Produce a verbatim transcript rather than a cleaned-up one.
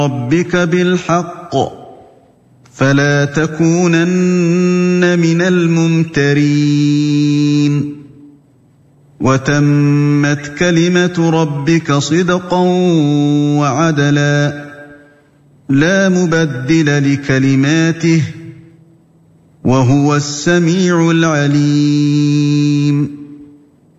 ربك بالحق فلا تكونن من الممترين وتمت كلمة ربك صدقا وعدلا لا مبدل لكلماته وهو السميع العليم